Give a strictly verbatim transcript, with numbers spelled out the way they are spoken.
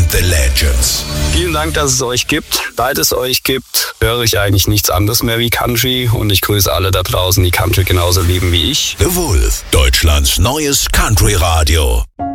The Legends. Vielen Dank, dass es euch gibt. Seit es euch gibt, höre ich eigentlich nichts anderes mehr wie Country. Und ich grüße alle da draußen, die Country genauso lieben wie ich. The Wolf, Deutschlands neues Country-Radio.